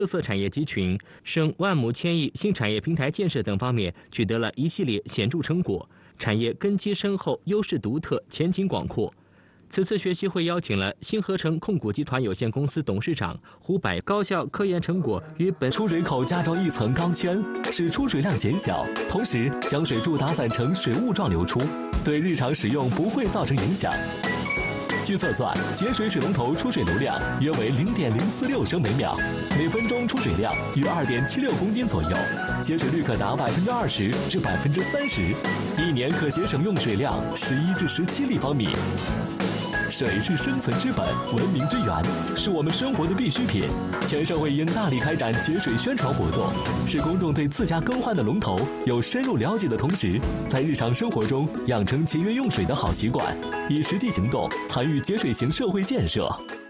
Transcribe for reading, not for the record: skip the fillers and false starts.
特色产业集群，省万亩千亿新产业平台建设等方面取得了一系列显著成果，产业根基深厚，优势独特，前景广阔。此次学习会邀请了新合成控股集团有限公司董事长胡柏高校科研成果与本出水口加装一层钢圈，使出水量减小，同时将水柱打散成水雾状流出，对日常使用不会造成影响。据测算，节水水龙头出水流量约为0.046升每秒，每分钟出水量约2.76公斤左右，节水率可达20%至30%，一年可节省用水量11至17立方米。水是生存之本，文明之源，是我们生活的必需品。全社会应大力开展节水宣传活动，使公众对自家更换的龙头有深入了解的同时，在日常生活中养成节约用水的好习惯，以实际行动参与节水型社会建设。